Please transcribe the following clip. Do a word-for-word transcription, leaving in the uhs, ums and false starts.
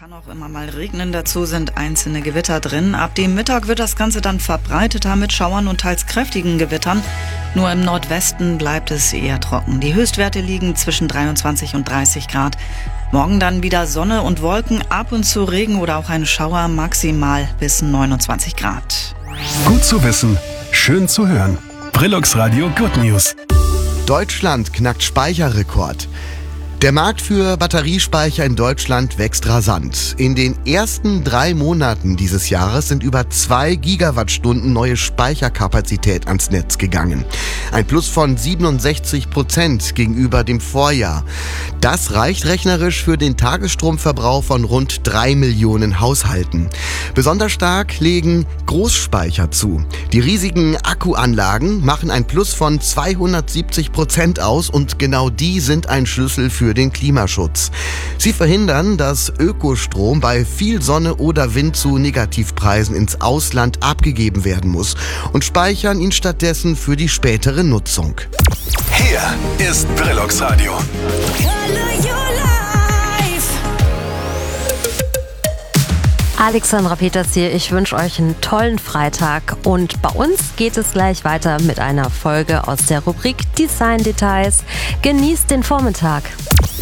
kann auch immer mal regnen, dazu sind einzelne Gewitter drin. Ab dem Mittag wird das Ganze dann verbreiteter mit Schauern und teils kräftigen Gewittern. Nur im Nordwesten bleibt es eher trocken. Die Höchstwerte liegen zwischen dreiundzwanzig und dreißig Grad. Morgen dann wieder Sonne und Wolken, ab und zu Regen oder auch ein Schauer, maximal bis neunundzwanzig Grad. Gut zu wissen, schön zu hören. Brillux Radio Good News. Deutschland knackt Speicherrekord. Der Markt für Batteriespeicher in Deutschland wächst rasant. In den ersten drei Monaten dieses Jahres sind über zwei Gigawattstunden neue Speicherkapazität ans Netz gegangen. Ein Plus von siebenundsechzig Prozent gegenüber dem Vorjahr. Das reicht rechnerisch für den Tagesstromverbrauch von rund drei Millionen Haushalten. Besonders stark legen Großspeicher zu. Die riesigen Akkuanlagen machen ein Plus von zweihundertsiebzig Prozent aus und genau die sind ein Schlüssel für den Klimaschutz. Sie verhindern, dass Ökostrom bei viel Sonne oder Wind zu Negativpreisen ins Ausland abgegeben werden muss und speichern ihn stattdessen für die spätere Nutzung. Hier ist Brillux Radio. Alexandra Peters hier, ich wünsche euch einen tollen Freitag und bei uns geht es gleich weiter mit einer Folge aus der Rubrik Design Details. Genießt den Vormittag.